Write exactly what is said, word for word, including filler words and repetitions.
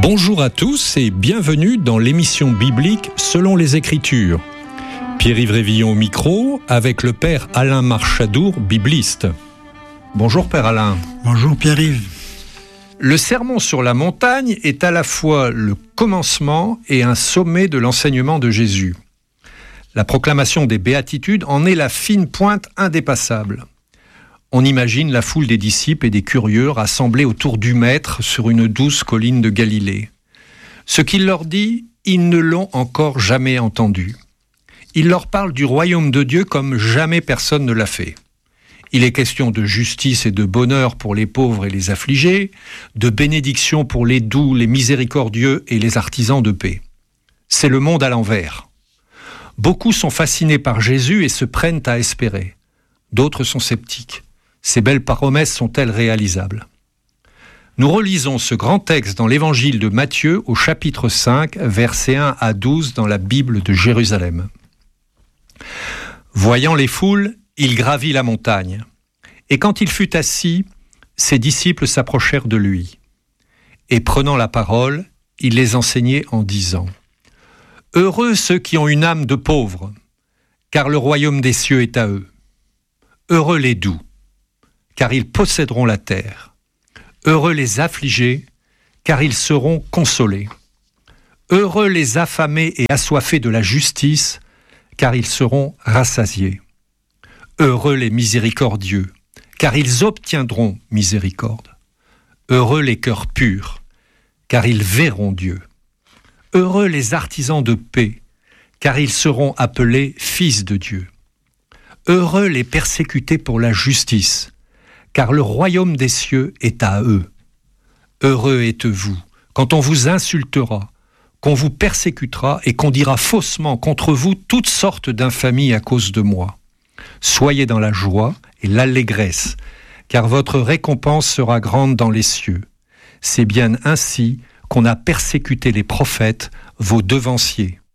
Bonjour à tous et bienvenue dans l'émission biblique Selon les Écritures. Pierre-Yves Révillon au micro avec le Père Alain Marchadour, bibliste. Bonjour Père Alain. Bonjour Pierre-Yves. Le sermon sur la montagne est à la fois le commencement et un sommet de l'enseignement de Jésus. La proclamation des béatitudes en est la fine pointe indépassable. On imagine la foule des disciples et des curieux rassemblés autour du Maître sur une douce colline de Galilée. Ce qu'il leur dit, ils ne l'ont encore jamais entendu. Il leur parle du royaume de Dieu comme jamais personne ne l'a fait. Il est question de justice et de bonheur pour les pauvres et les affligés, de bénédiction pour les doux, les miséricordieux et les artisans de paix. C'est le monde à l'envers. Beaucoup sont fascinés par Jésus et se prennent à espérer. D'autres sont sceptiques. Ces belles promesses sont-elles réalisables ? Nous relisons ce grand texte dans l'évangile de Matthieu au chapitre cinq, versets un à douze dans la Bible de Jérusalem. Voyant les foules, il gravit la montagne. Et quand il fut assis, ses disciples s'approchèrent de lui. Et prenant la parole, il les enseignait en disant : « Heureux ceux qui ont une âme de pauvres, car le royaume des cieux est à eux. Heureux les doux, car ils posséderont la terre. Heureux les affligés, car ils seront consolés. Heureux les affamés et assoiffés de la justice, car ils seront rassasiés. Heureux les miséricordieux, car ils obtiendront miséricorde. Heureux les cœurs purs, car ils verront Dieu. Heureux les artisans de paix, car ils seront appelés fils de Dieu. Heureux les persécutés pour la justice, car le royaume des cieux est à eux. Heureux êtes-vous quand on vous insultera, qu'on vous persécutera et qu'on dira faussement contre vous toutes sortes d'infamies à cause de moi. Soyez dans la joie et l'allégresse, car votre récompense sera grande dans les cieux. C'est bien ainsi qu'on a persécuté les prophètes, vos devanciers.